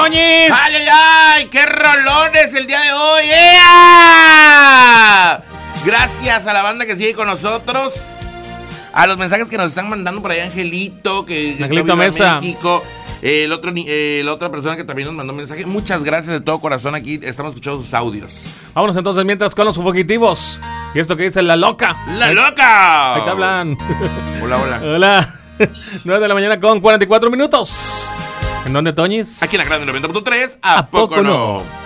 Toñis! ¡Ay, ay, ay! ¡Qué rolones el día de hoy! ¡Ea! Gracias a la banda que sigue con nosotros. A los mensajes que nos están mandando por allá, Angelito, que Angelito Mesa. México. La otra persona que también nos mandó un mensaje. Muchas gracias de todo corazón. Aquí estamos escuchando sus audios. Vámonos entonces mientras con los fugitivos. Y esto que dice La Loca. ¡La Loca! Ahí te hablan. Hola, hola. Hola. 9 de la mañana con 44 minutos. ¿En dónde, Toñis? Aquí en la Grande 90.3. ¿A poco no?